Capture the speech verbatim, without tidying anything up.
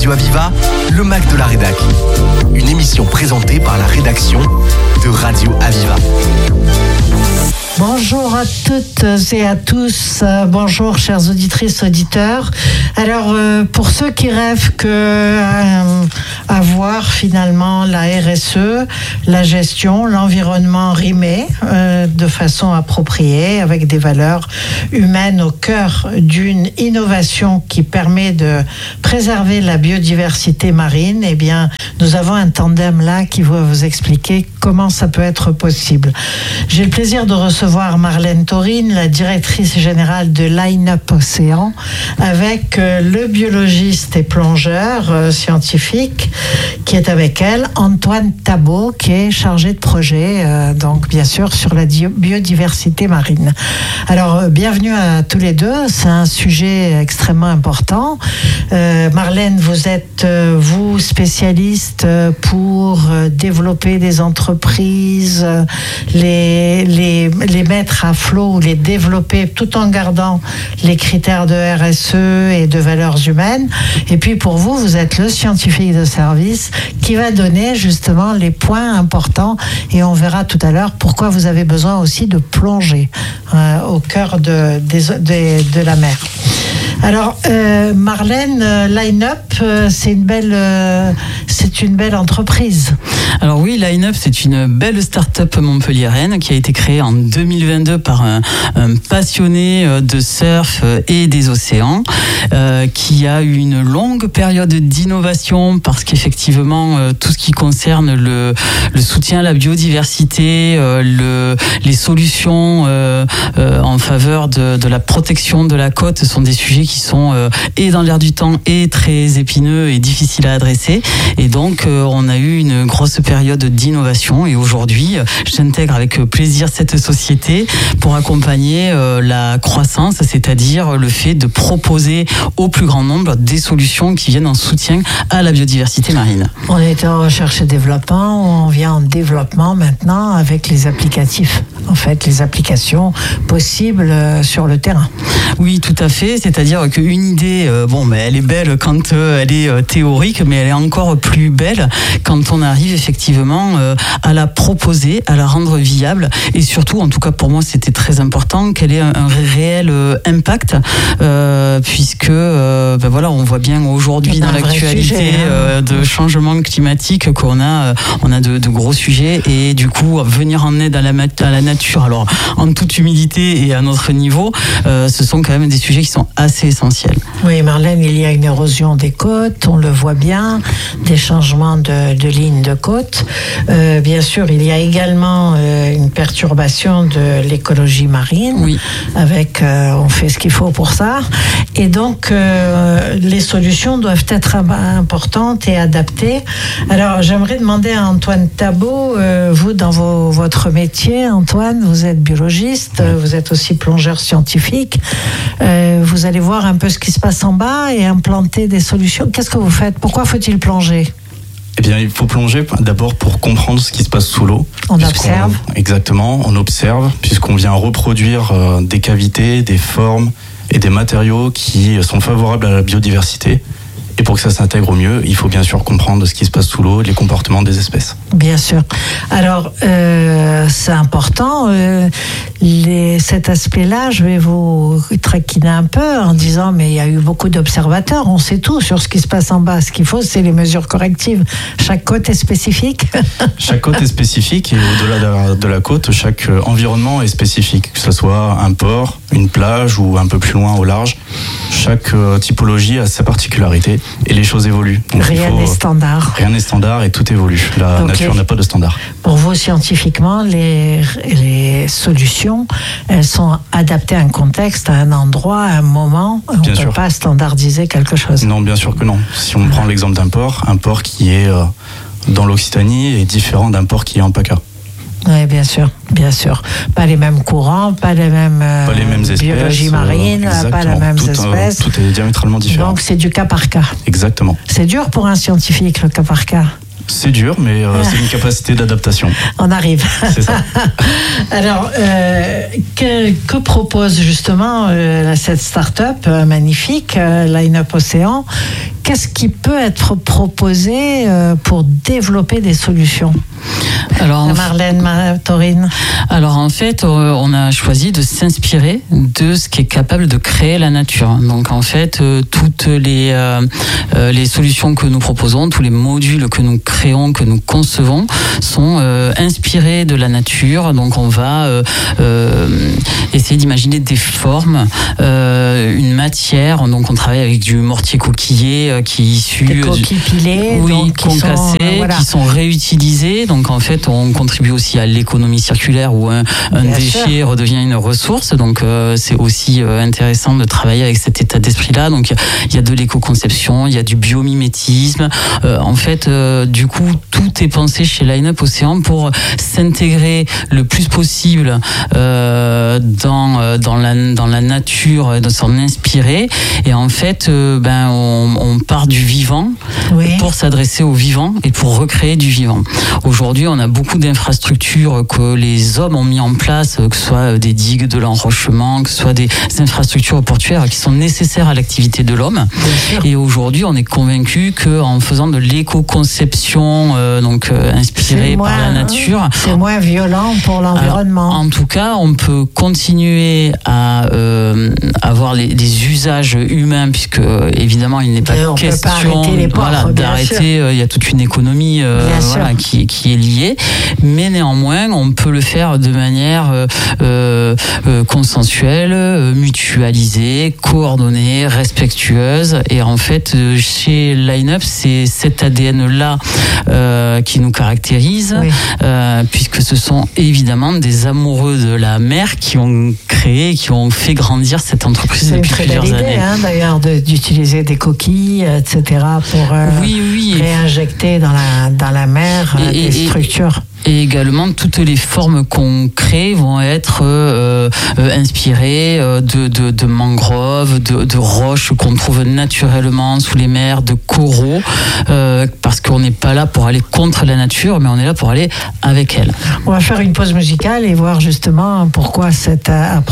Radio Aviva, le Mac de la Rédac. Une émission présentée par la rédaction de Radio Aviva. Bonjour à toutes et à tous. Bonjour chères auditrices, auditeurs. Alors euh, pour ceux qui rêvent que euh, avoir finalement la R S E, la gestion, l'environnement rimé euh, de façon appropriée avec des valeurs humaines au cœur d'une innovation qui permet de préserver la biodiversité marine, eh bien nous avons un tandem là qui va vous expliquer comment ça peut être possible. J'ai le plaisir de recevoir Marlène Taurine, la directrice générale de Line Up Océan, avec euh, le biologiste et plongeur euh, scientifique qui est avec elle, Antoine Tabot, qui est chargé de projet, euh, donc bien sûr sur la di- biodiversité marine. Alors euh, bienvenue à tous les deux, c'est un sujet extrêmement important. Euh, Marlène, vous êtes euh, vous spécialiste euh, pour euh, développer des entreprises, euh, les, les, les mettre à flot ou les développer tout en gardant les critères de R S E et de valeurs humaines. Et puis pour vous, vous êtes le scientifique de service qui va donner justement les points importants et on verra tout à l'heure pourquoi vous avez besoin aussi de plonger euh, au cœur de, des, de, de la mer. Alors euh, Marlène, euh, Line Up, euh, c'est une belle, euh, c'est une belle entreprise. Alors oui, Line Up, c'est une belle start-up montpelliéraine qui a été créée en deux mille vingt-deux par un, un passionné de surf et des océans, euh, qui a eu une longue période d'innovation parce qu'effectivement, euh, tout ce qui concerne le, le soutien à la biodiversité, euh, le, les solutions euh, euh, en faveur de, de la protection de la côte sont des sujets qui sont euh, et dans l'air du temps et très épineux et difficiles à adresser. Et donc, euh, on a eu une grosse période d'innovation et aujourd'hui, j'intègre avec plaisir cette société pour accompagner euh, la croissance, c'est-à-dire le fait de proposer au plus grand nombre des solutions qui viennent en soutien à la biodiversité marine. On était en recherche et développement, on vient en développement maintenant avec les applicatifs, en fait, les applications possibles euh, sur le terrain. Oui, tout à fait, c'est-à-dire qu'une idée, euh, bon, mais elle est belle quand euh, elle est euh, théorique, mais elle est encore plus belle quand on arrive effectivement euh, à la proposer, à la rendre viable et surtout, en tout cas pour moi, c'était très important qu'elle ait un, un réel euh, impact, euh, puisque euh, ben voilà, on voit bien aujourd'hui dans l'actualité sujet, hein. euh, de changement climatique qu'on a, euh, on a de, de gros sujets et du coup venir en aide à la, à la nature, alors en toute humilité et à notre niveau, euh, ce sont quand même des sujets qui sont assez essentiels. Oui, Marlène, il y a une érosion des côtes, on le voit bien, des changements de, de ligne de côte. Euh, bien sûr, il y a également euh, une perturbation de l'écologie marine. Oui. Avec, euh, on fait ce qu'il faut pour ça. Et donc, euh, les solutions doivent être importantes et adaptées. Alors, j'aimerais demander à Antoine Tabot, euh, vous, dans vos, votre métier, Antoine, vous êtes biologiste, vous êtes aussi plongeur scientifique. Euh, vous allez voir un peu ce qui se passe en bas et implanter des solutions. Qu'est-ce que vous faites ? Pourquoi faut-il plonger ? Eh bien, il faut plonger d'abord pour comprendre ce qui se passe sous l'eau. On observe. Exactement, on observe, puisqu'on vient reproduire euh, des cavités, des formes et des matériaux qui sont favorables à la biodiversité. Et pour que ça s'intègre au mieux, il faut bien sûr comprendre ce qui se passe sous l'eau, les comportements des espèces. Bien sûr. Alors, euh, c'est important. Euh, les, cet aspect-là, je vais vous taquiner un peu en disant, mais il y a eu beaucoup d'observateurs, on sait tout sur ce qui se passe en bas. Ce qu'il faut, c'est les mesures correctives. Chaque côte est spécifique. Chaque côte est spécifique et au-delà de la, de la côte, chaque environnement est spécifique. Que ce soit un port, une plage ou un peu plus loin au large, chaque euh, typologie a sa particularité. Et les choses évoluent. Donc rien n'est standard. Rien n'est standard et tout évolue. La Donc nature n'a pas de standard. Pour vous, scientifiquement, les, les solutions, elles sont adaptées à un contexte, à un endroit, à un moment. On ne peut pas standardiser quelque chose. Non, bien sûr que non. Si on prend l'exemple d'un port, un port qui est euh, dans l'Occitanie est différent d'un port qui est en PACA. Oui, bien sûr, bien sûr. Pas les mêmes courants, pas les mêmes, euh, pas les mêmes espèces, biologie marine, euh, pas les mêmes tout, espèces. Euh, tout est diamétralement différent. Donc c'est du cas par cas. Exactement. C'est dur pour un scientifique, le cas par cas. C'est dur, mais euh, c'est une capacité d'adaptation. On arrive. C'est ça. Alors, euh, que, que propose justement euh, cette start-up euh, magnifique, euh, Line Up Océan ? qu'est-ce qui peut être proposé euh, pour développer des solutions? Alors, Marlène Taurine. Alors en fait, euh, on a choisi de s'inspirer de ce qui est capable de créer la nature. Donc en fait, euh, toutes les euh, euh, les solutions que nous proposons, tous les modules que nous créons, que nous concevons, sont euh, inspirés de la nature. Donc on va euh, euh, essayer d'imaginer des formes, euh, une matière. Donc on travaille avec du mortier coquillé euh, qui est issu des coquilles pilées, oui, donc, qui concassées, sont, euh, voilà. qui sont réutilisées. Donc en fait, on contribue aussi à l'économie circulaire où un, un déchet sûr. redevient une ressource. Donc euh, c'est aussi euh, intéressant de travailler avec cet état d'esprit-là. Donc il y a de l'éco-conception, il y a du biomimétisme. Euh, en fait, euh, du coup, tout est pensé chez Line-Up Océan pour s'intégrer le plus possible euh, dans dans la dans la nature, de s'en inspirer. Et en fait, euh, ben on, on part du vivant oui. pour s'adresser au vivant et pour recréer du vivant. Aujourd'hui, on a beaucoup d'infrastructures que les hommes ont mis en place, que ce soit des digues, de l'enrochement, que ce soit des infrastructures portuaires qui sont nécessaires à l'activité de l'homme. Et aujourd'hui, on est convaincu qu'en faisant de l'éco-conception, euh, donc euh, inspirée moins, par la nature, c'est moins violent pour l'environnement. Alors, en tout cas, on peut continuer à euh, avoir les, les usages humains, puisque évidemment, il n'est pas on question pas voilà, d'arrêter. Euh, il y a toute une économie euh, voilà, qui, qui est liée, mais néanmoins, on peut le faire de manière euh, euh, consensuelle, euh, mutualisée, coordonnée, respectueuse. Et en fait, euh, chez Line-Up, c'est cet A D N-là euh, qui nous caractérise, oui. euh, puisque ce sont évidemment des amoureux de la mer qui ont créé, qui ont fait grandir cette entreprise depuis plusieurs idée, années. Hein, d'ailleurs, de, d'utiliser des coquilles, et cetera, pour euh, oui, oui. réinjecter dans la dans la mer et, des et, structures. Et également, toutes les formes qu'on crée vont être euh, euh, inspirées de, de, de mangroves, de, de roches qu'on trouve naturellement sous les mers, de coraux, euh, parce qu'on n'est pas là pour aller contre la nature, mais on est là pour aller avec elle. On va faire une pause musicale et voir justement pourquoi cette approche